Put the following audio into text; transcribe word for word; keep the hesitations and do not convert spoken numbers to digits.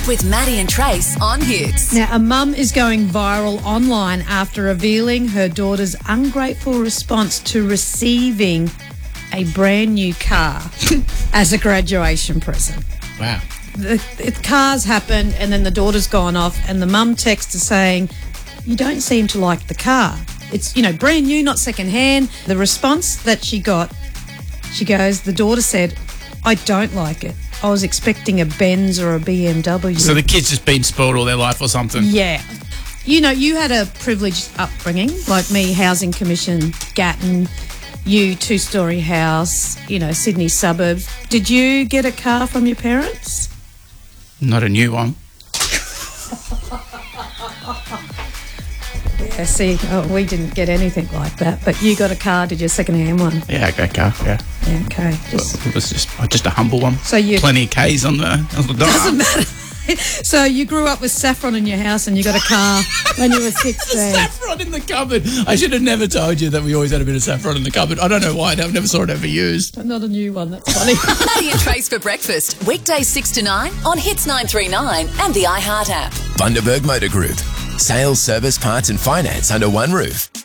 with Maddie and Trace on Hits. Now, a mum is going viral online after revealing her daughter's ungrateful response to receiving a brand new car as a graduation present. Wow. The, the cars happened and then the daughter's gone off and the mum texts saying, "You don't seem to like the car. It's, you know, brand new, not second hand." The response that she got, she goes, the daughter said, "I don't like it. I was expecting a Benz or a B M W." So the kid's just been spoiled all their life or something. Yeah. You know, you had a privileged upbringing, like me, Housing Commission, Gatton, you, two-storey house, you know, Sydney suburbs. Did you get a car from your parents? Not a new one. Yeah, see, oh, we didn't get anything like that, but you got a car, did you? A second-hand one? Yeah, a car, yeah. Yeah, okay. Just, Well, it was just just a humble one. So you- Plenty of K's on the, on the doesn't dial. matter. So you grew up with saffron in your house and you got a car when you were sixteen. Saffron in the cupboard. I should have never told you that we always had a bit of saffron in the cupboard. I don't know why. I never saw it ever used. Not a new one, that's funny. Maddie and Trace for breakfast, weekdays six to nine on Hits nine three nine and the iHeart app. Bundaberg Motor Group. Sales, service, parts and finance under one roof.